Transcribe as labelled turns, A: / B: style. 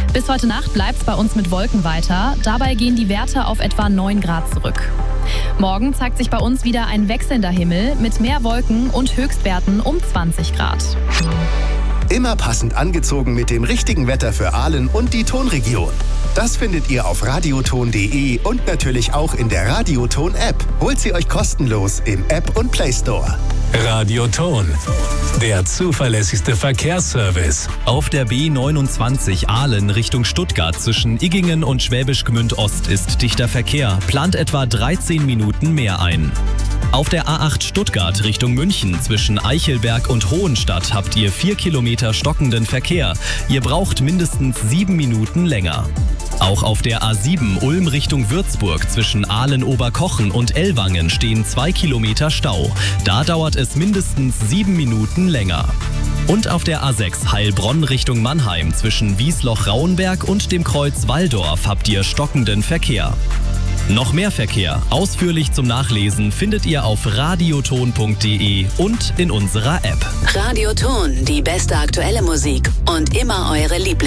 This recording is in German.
A: Bis heute Nacht bleibt es bei uns mit Wolken weiter. Dabei gehen die Werte auf etwa 9 Grad zurück. Morgen zeigt sich bei uns wieder ein wechselnder Himmel mit mehr Wolken und Höchstwerten um 20 Grad.
B: Immer passend angezogen mit dem richtigen Wetter für Aalen und die Tonregion. Das findet ihr auf radioton.de und natürlich auch in der Radioton-App. Holt sie euch kostenlos im App- und Play-Store.
C: Radioton, der zuverlässigste Verkehrsservice.
D: Auf der B29 Aalen Richtung Stuttgart zwischen Iggingen und Schwäbisch Gmünd Ost ist dichter Verkehr. Plant etwa 13 Minuten mehr ein. Auf der A8 Stuttgart Richtung München zwischen Eichelberg und Hohenstadt habt ihr 4 Kilometer stockenden Verkehr. Ihr braucht mindestens 7 Minuten länger. Auch auf der A7 Ulm Richtung Würzburg zwischen Aalen-Oberkochen und Ellwangen stehen 2 Kilometer Stau. Da dauert es mindestens 7 Minuten länger. Und auf der A6 Heilbronn Richtung Mannheim zwischen Wiesloch-Rauenberg und dem Kreuz Walldorf habt ihr stockenden Verkehr. Noch mehr Verkehr, ausführlich zum Nachlesen, findet ihr auf radioton.de und in unserer App.
E: Radioton, die beste aktuelle Musik und immer eure Lieblings